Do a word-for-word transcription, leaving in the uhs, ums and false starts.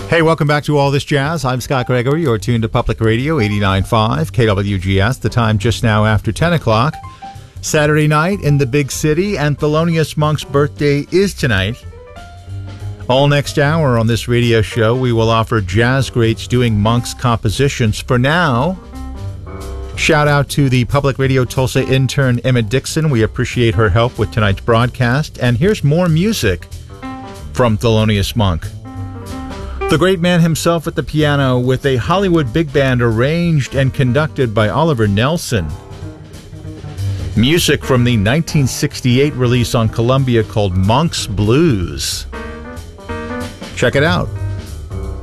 Hey, welcome back to All This Jazz. I'm Scott Gregory. You're tuned to Public Radio eighty-nine point five K W G S. The time just now after ten o'clock. Saturday night in the big city, and Thelonious Monk's birthday is tonight. All next hour on this radio show, we will offer jazz greats doing Monk's compositions. For now, shout out to the Public Radio Tulsa intern Emma Dixon. We appreciate her help with tonight's broadcast. And here's more music from Thelonious Monk. The great man himself at the piano with a Hollywood big band arranged and conducted by Oliver Nelson. Music from the nineteen sixty-eight release on Columbia called Monk's Blues. Check it out.